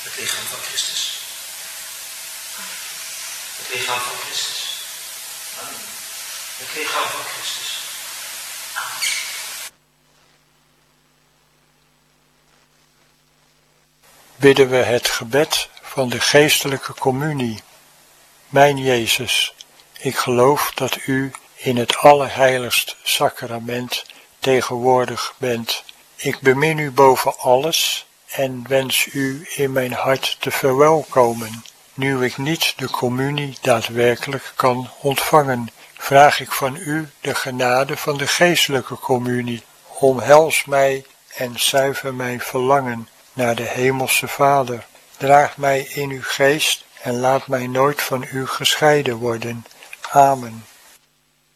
Het lichaam van Christus. Het lichaam van Christus. Het lichaam van Christus. Bidden we het gebed van de geestelijke communie. Mijn Jezus, ik geloof dat u in het allerheiligst sacrament tegenwoordig bent. Ik bemin u boven alles en wens u in mijn hart te verwelkomen. Nu ik niet de communie daadwerkelijk kan ontvangen, vraag ik van u de genade van de geestelijke communie. Omhels mij en zuiver mijn verlangen naar de Hemelse Vader. Draag mij in uw geest en laat mij nooit van u gescheiden worden. Amen.